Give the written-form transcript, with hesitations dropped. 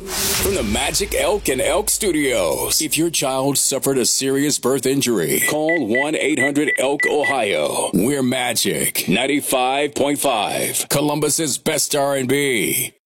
From the Magic Elk and Elk Studios. If your child suffered a serious birth injury, call 1-800-ELK-OHIO. We're Magic 95.5, Columbus's best R&B.